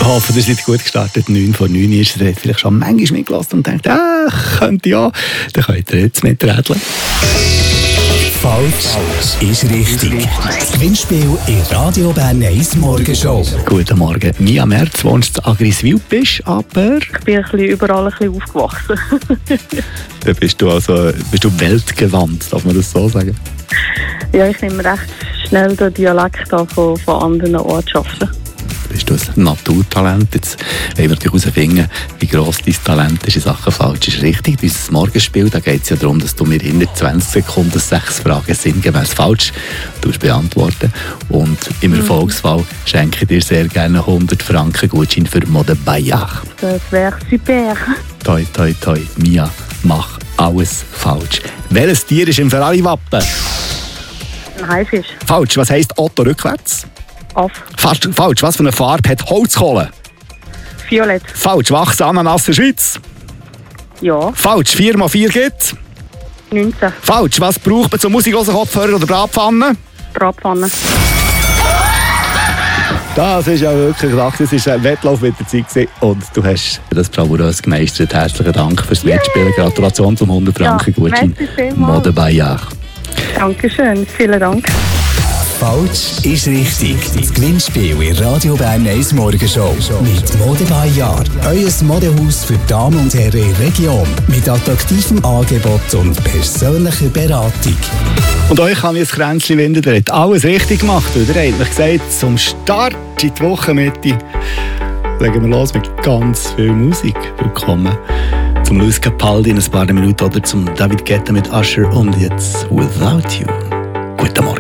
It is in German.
hoffe, ihr seid gut gestartet. 9 vor 9 ist es. Vielleicht schon manchmal mitgelassen und denkt, könnte ja. Dann könnt ihr jetzt miträtseln. Falsch ist richtig. Das Gewinnspiel in Radio Bern 1 Morgenshow. Guten Morgen. Mia Merz, wohnst in Agriswil, bist aber... Ich bin überall ein bisschen aufgewachsen. Da bist du weltgewandt, darf man das so sagen? Ja, ich nehme recht schnell den Dialekt an von anderen Ortschaften. Bist du ein Naturtalent? Jetzt wollen wir natürlich herausfinden, wie gross dein Talent ist in Sachen falsch ist richtig. Unser Morgenspiel, da geht es ja darum, dass du mir in 20 Sekunden 6 Fragen sinngemäß falsch beantworten. Und im Erfolgsfall schenke ich dir sehr gerne 100 Franken Gutschein für Mode Bayard. Das wäre super. Toi, toi, toi. Mia, mach alles falsch. Welches Tier ist im Ferrari-Wappen? Ein Haifisch. Falsch. Was heisst Otto rückwärts? Aff. Fast falsch. Was für eine Farbe hat Holzkohle? Violett. Falsch. Wachsen Ananas in der Schweiz? Ja. Falsch. 4x4 gibt? 19. Falsch. Was braucht man zum Musiklosen Kopfhörer oder Bratpfanne? Bratpfanne. Das ist ja wirklich gedacht. Das war ein Wettlauf mit der Zeit und du hast das bravourös gemeistert. Herzlichen Dank fürs Mitspielen. Gratulation zum 100 Franken Gutschein. Mode Bayard. Dankeschön. Vielen Dank. Falsch ist richtig. Das Gewinnspiel in Radio Bern 1 Morgenshow. Mit Mode Bayard. Euer Modehaus für Damen und Herren in der Region. Mit attraktivem Angebot und persönlicher Beratung. Und euch kann ich ein Kränzchen winden. Ihr habt alles richtig gemacht. Ihr habt eigentlich gesagt, zum Start in die Wochenmitte legen wir los mit ganz viel Musik. Willkommen zum Luis Capaldi in ein paar Minuten oder zum David Guetta mit Usher und jetzt Without You. Guten Morgen.